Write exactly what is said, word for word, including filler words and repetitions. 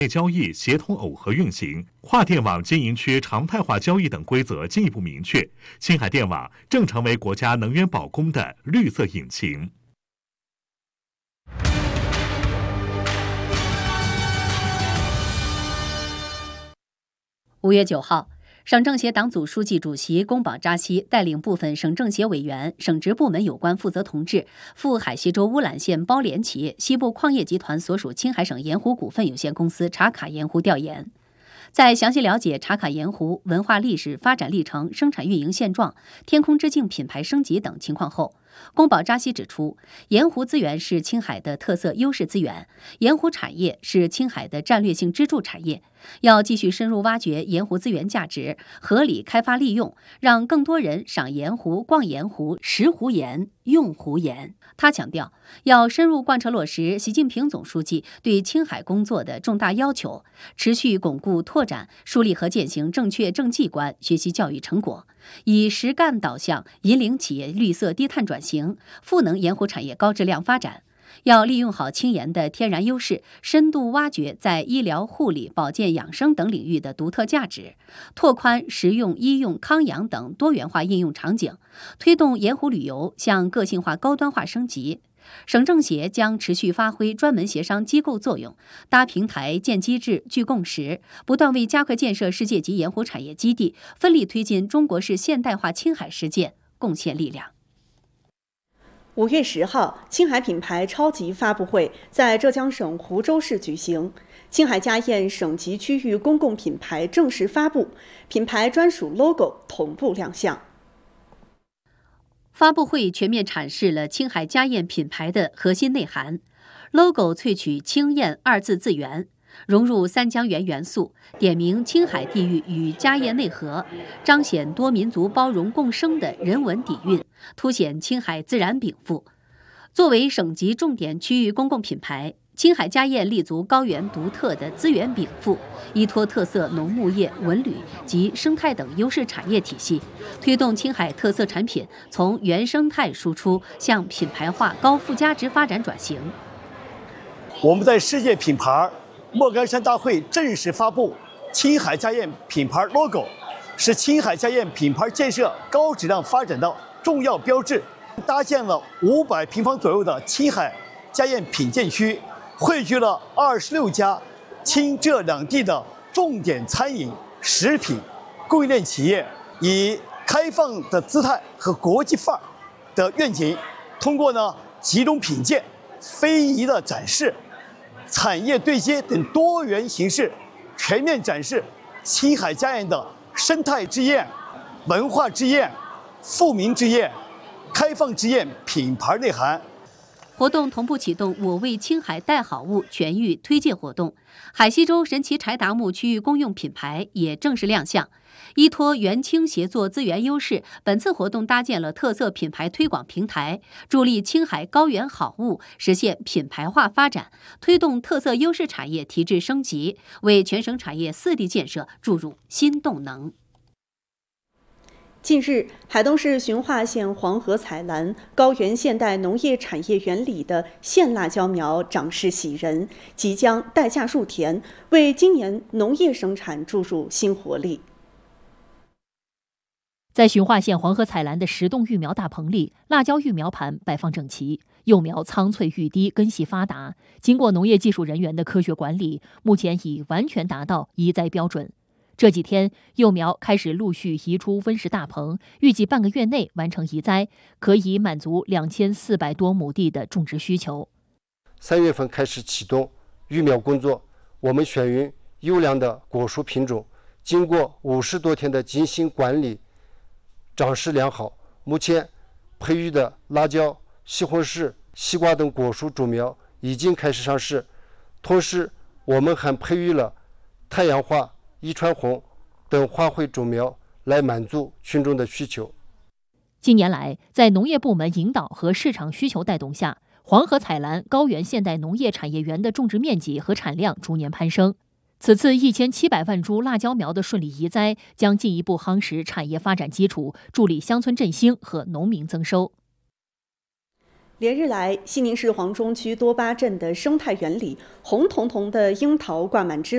交易协同耦合运行，跨电网经营区常态化交易等规则进一步明确，青海电网正成为国家能源保供的绿色引擎。 五月九号，省政协党组书记、主席龚宝扎西带领部分省政协委员、省直部门有关负责同志赴海西州乌兰县包联企业西部矿业集团所属青海省盐湖股份有限公司茶卡盐湖调研。在详细了解茶卡盐湖文化历史发展历程、生产运营现状、天空之镜品牌升级等情况后，龚宝扎西指出，盐湖资源是青海的特色优势资源，盐湖产业是青海的战略性支柱产业，要继续深入挖掘盐湖资源价值，合理开发利用，让更多人赏盐湖、逛盐湖、食湖盐、用湖盐。他强调，要深入贯彻落实习近平总书记对青海工作的重大要求，持续巩固拓展、树立和践行正确政绩观学习教育成果，以实干导向引领企业绿色低碳转型，赋能盐湖产业高质量发展。要利用好青盐的天然优势，深度挖掘在医疗、护理、保健、养生等领域的独特价值，拓宽食用、医用、康养等多元化应用场景，推动盐湖旅游向个性化、高端化升级。省政协将持续发挥专门协商机构作用，搭平台、建机制、聚共识，不断为加快建设世界级盐湖产业基地、奋力推进中国式现代化青海实践贡献力量。 五月十号，青海品牌超级发布会在浙江省湖州市举行，青海家宴省级区域公共品牌正式发布，品牌专属 logo 同步亮相。 发布会全面阐释了青海家宴品牌的核心内涵 ，logo 萃取青宴二字字源，融入三江源元素，点明青海地域与家宴内核，彰显多民族包容共生的人文底蕴，凸显青海自然禀赋。作为省级重点区域公共品牌，青海家宴立足高原独特的资源禀赋，依托特色农牧业、文旅及生态等优势产业体系，推动青海特色产品从原生态输出向品牌化高附加值发展转型。 我们在世界品牌莫干山大会正式发布青海家宴品牌 logo， 是青海家宴品牌建设高质量发展的重要标志。搭建了五百平方左右的青海家宴品鉴区，汇聚了二十六家青浙两地的重点餐饮、食品供应链企业，以开放的姿态和国际范儿的愿景，通过呢集中品鉴、非遗的展示、产业对接等多元形式，全面展示青海家宴的生态之宴、文化之宴、富民之宴、开放之宴品牌内涵。 活动同步启动我为青海带好物全域推介活动，海西州神奇柴达木区域公用品牌也正式亮相。依托原青协作资源优势，本次活动搭建了特色品牌推广平台，助力青海高原好物实现品牌化发展，推动特色优势产业提质升级，为全省产业四地建设注入新动能。 近日，海东市循化县黄河采蓝高原现代农业产业园里的现辣椒苗长势喜人，即将待价入田，为今年农业生产注入新活力。 在循化县黄河采蓝的十栋育苗大棚里，辣椒育苗盘摆放整齐，幼苗苍翠欲滴，根系发达。经过农业技术人员的科学管理，目前已完全达到移栽标准。这几天，幼苗开始陆续移出温室大棚，预计半个月内完成移栽，可以满足两千四百多亩地的种植需求。 三月份开始启动育苗工作，我们选用优良的果树品种，经过五十多天的精心管理，长势良好。目前培育的辣椒、西红柿、西瓜等果树种苗已经开始上市，同时我们还培育了太阳花、伊川红等花卉种苗来满足群众的需求。 近年来，在农业部门引导和市场需求带动下，黄河采蓝高原现代农业产业园的种植面积和产量逐年攀升。此次一千七百万株辣椒苗的顺利移栽，将进一步夯实产业发展基础，助力乡村振兴和农民增收。 连日来，西宁市黄忠区多巴镇的生态园里，红彤彤的樱桃挂满枝